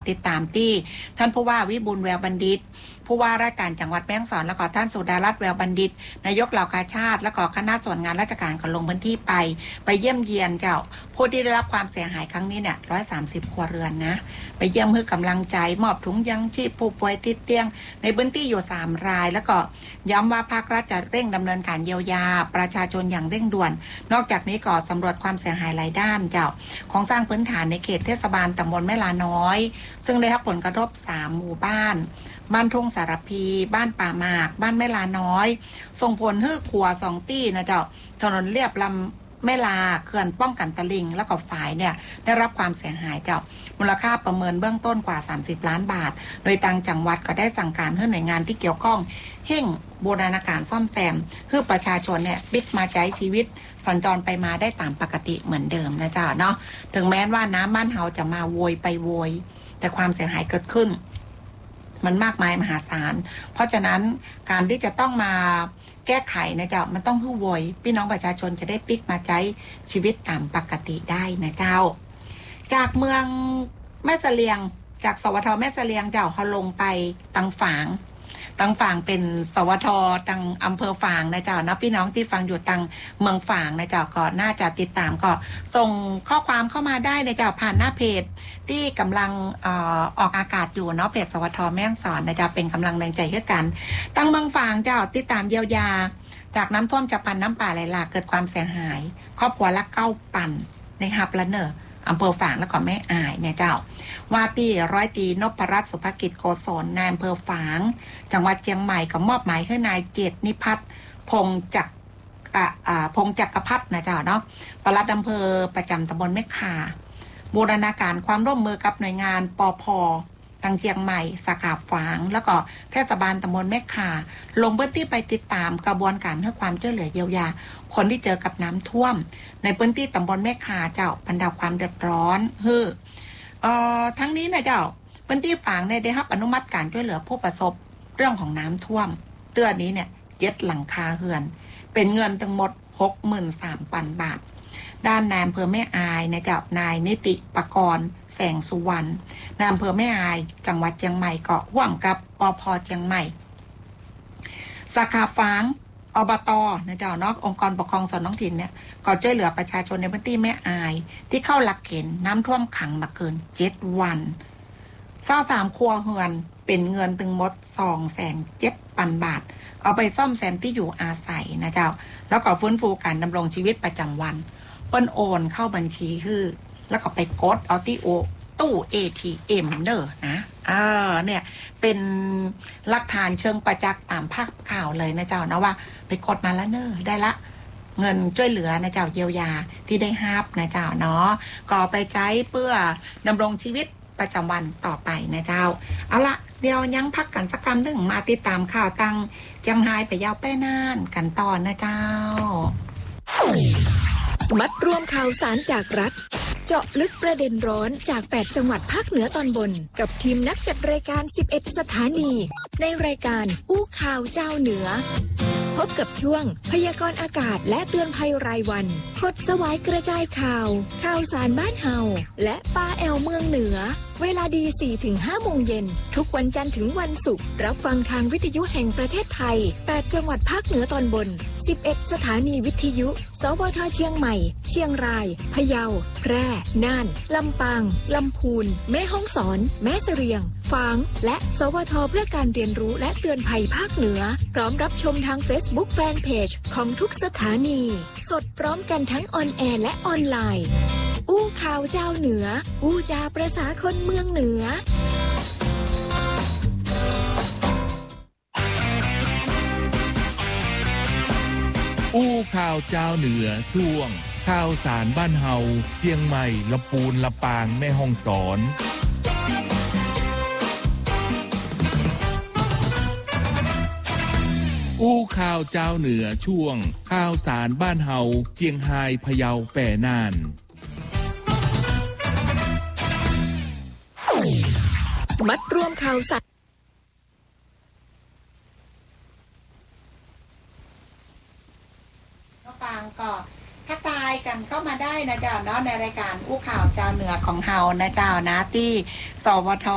ติดตามที่ท่านผู้ว่าวิบูลย์แววบัณฑิตผู้ว่าราชการจังหวัดแม่ฮ่องสอนแล้วก็ท่านสุดารัตน์แววบัณฑิตนายกเหล่ากาชาติแล้วก็คณะส่วนงานราชการก็ลงพื้นที่ไปเยี่ยมเยียนเจ้าผู้ที่ได้รับความเสียหายครั้งนี้เนี่ย130 ครัวเรือนนะไปเยี่ยมให้กำลังใจมอบถุงยังชีพผู้ป่วยติดเตียงในพื้นที่อยู่3 รายแล้วก็ย้ำว่าภาครัฐจะเร่งดำเนินการเยียวยาประชาชนอย่างเร่งด่วนนอกจากนี้ก็สำรวจความเสียหายหลายด้านเจ้าของสร้างพื้นฐานในเขตเทศบาลตำบลแม่ลาน้อยซึ่งได้รับผลกระทบ3 หมู่บ้านทุ่งสารพีบ้านป่าหมากบ้านแม่ลาน้อยส่งผลให้ขัว2 ตี้นะเจ้าถนนเลียบลำแม่ลาเขื่อนป้องกันตลิ่งแล้วก็ฝายเนี่ยได้รับความเสียหายเจ้ามูลค่าประเมินเบื้องต้นกว่า30 ล้านบาทโดยทางจังหวัดก็ได้สั่งการให้หน่วยงานที่เกี่ยวข้องเร่งบูรณาการซ่อมแซมเพื่อประชาชนเนี่ยบิดมาใช้ชีวิตสัญจรไปมาได้ตามปกติเหมือนเดิมนะเจ้าเนาะถึงแม้ว่าน้ำบ้านเฮาจะมาโวยไปโวยแต่ความเสียหายเกิดขึ้นมันมากมายมหาศาลเพราะฉะนั้นการที่จะต้องมาแก้ไขนะเจ้ามันต้องฮึ่วโวยพี่น้องประชาชนจะได้ปิกมาใช้ชีวิตตามปกติได้นะเจ้าจากเมืองแม่เสลียงจากสวทแม่เสลียงเจ้าเขาลงไปตังฝางเป็นสวทตังอำเภอฝางนะเจ้านะพี่น้องที่ฟังอยู่ตังเมืองฝางนะเจ้าก็น่าจะติดตามก็ส่งข้อความเข้ามาได้นะเจ้าผ่านหน้าเพจที่กำลังออกอากาศอยู่เนาะเพจสวทแม่ฮ่องสอนนะเจ้าเป็นกำลังแรงใจให้กันตังเมืองฝางเจ้าติดตามเยียวยาจากน้ำท่วมจากปันน้ำป่าไหลหลากเกิดความเสียหายครอบครัวละ9 ปันในฮับละเนออำเภอฝางแล้วก็แม่อายเนี่ยเจ้าวาตีร้อยตีนพรัตน์สุภกิจโกศลนายอำเภอฝางจังหวัดเชียงใหม่ก็มอบหมายให้นายเจตนิพัฒน์พงจักรพัฒน์นะเจ้าเนาะปลัดอำเภอประจำตำบลแม่ข่าบูรณาการความร่วมมือกับหน่วยงานปภทางเชียงใหม่สาขาฝางแล้วก็เทศบาลตำบลแม่ข่าลงพื้นที่ไปติดตามกระบวนการให้ความช่วยเหลือเยียวยาคนที่เจอกับน้ำท่วมในพื้นที่ตำบลแม่ข่าเจ้าบรรเทาความเดือดร้อนทั้งนี้นะเจ้าพื้นที่ฝางได้รับอนุมัติการช่วยเหลือผู้ประสบเรื่องของน้ำท่วมเตือนนี้เนี่ย7 หลังคาเรือนเป็นเงินทั้งหมด 63,000 บาทด้านนายอำเภอแม่อายนะเจ้านายนิติปกรณ์แสงสุวรรณนายอำเภอแม่อายจังหวัดเชียงใหม่ก็ร่วมกับปภ.เชียงใหม่สาขาฝางอบต.นะเจ้าเนาะองค์กรปกครองส่วนท้องถิ่นเนี่ยก็ช่วยเหลือประชาชนในพื้นที่แม่อายที่เข้าหลักเกณฑ์น้ำท่วมขังมาเกิน7 วัน23 ครัวเรือนเป็นเงินถึงหมด 207,000 บาทเอาไปซ่อมแซมที่อยู่อาศัยนะเจ้าแล้วก็ฟื้นฟูการดำรงชีวิตประจำวันเปิ้นโอนเข้าบัญชีคือแล้วก็ไปกดเอาที่ตู้ ATM เด้อนะเนี่ยเป็นหลักฐานเชิงประจักษ์ตามภาพข่าวเลยนะเจ้านะว่าไปกดมาแล้วเนอะได้ละเงินช่วยเหลือนะเจ้าเยียวยาที่ได้รับนะเจ้าเนาะก็ไปใช้เพื่อดำรงชีวิตประจำวันต่อไปนะเจ้าเอาละเดี๋ยวยังพักกันสักคำหนึ่งมาติดตามข่าวตังเจียงไฮ้ไปยาวแป้น่านกันต่อนะเจ้ามัดรวมข่าวสารจากรัฐเจาะลึกประเด็นร้อนจาก8 จังหวัดภาคเหนือตอนบนกับทีมนักจัดรายการ11 สถานีในรายการอู้ข่าวเจ้าเหนือพบกับช่วงพยากรณ์อากาศและเตือนภัยรายวันพดสวายกระจายข่าวสารบ้านเฮาและป้าแอลเมืองเหนือเวลาดี 4-5 โมงเย็นทุกวันจันทร์ถึงวันศุกร์รับฟังทางวิทยุแห่งประเทศไทย8 จังหวัดภาคเหนือตอนบน11 สถานีวิทยุสวท.เชียงใหม่เชียงรายพะเยาแพร่น่านลำปางลำพูนแม่ฮ่องสอนแม่เสรียงฝางและสวท.เพื่อการเรียนรู้และเตือนภัยภาคเหนือพร้อมรับชมทาง Facebook Fanpage ของทุกสถานีสดพร้อมกันทั้งออนแอร์และออนไลน์อู้ข่าวเจ้าเหนืออู้จาประษาคนเมืองเหนืออู้ข่าวเจ้าเหนือช่วงข่าวสารบ้านเฮาเจียงใหม่ลำปูนลำปางแม่ฮ่องสอนอู้ข่าวเจ้าเหนือช่วงข่าวสารบ้านเฮาเจียงไฮ้พะเยาแป่น่านมัดรวมข่าวสารฟังก็ทักทายกันเข้ามาได้นะเจ้าเนาะในรายการอู้ข่าวเจ้าเหนือของเฮานะเจ้านะที่สวท